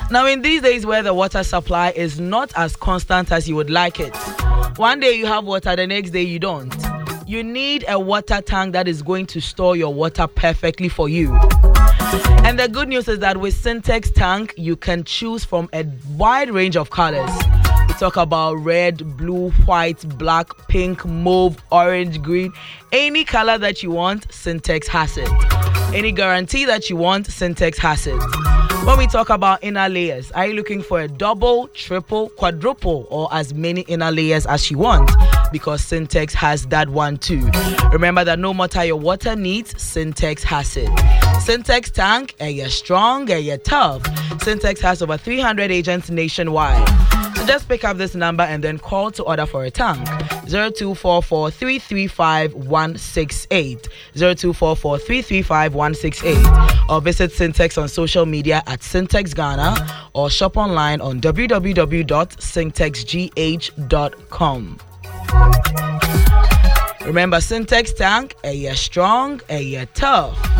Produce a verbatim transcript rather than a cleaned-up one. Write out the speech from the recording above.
Now, in these days where the water supply is not as constant as you would like it, one day you have water, the next day you don't. You need a water tank that is going to store your water perfectly for you. And the good news is that with Sintex tank, you can choose from a wide range of colors. We talk about red, blue, white, black, pink, mauve, orange, green. Any color that you want, Sintex has it. Any guarantee that you want, Sintex has it. When we talk about inner layers, are you looking for a double, triple, quadruple, or as many inner layers as you want? Because Sintex has that one too. Remember that no matter your water needs, Sintex has it. Sintex tank, and you're strong, and you're tough. Sintex has over three hundred agents nationwide. So just pick up this number and then call to order for a tank. zero two four four, three three five, one six eight. zero two four four, three three five, one six eight. Or visit Sintex on social media at Sintex Ghana or shop online on w w w dot sintex g h dot com. Remember, Sintex tank, a year strong, a year tough.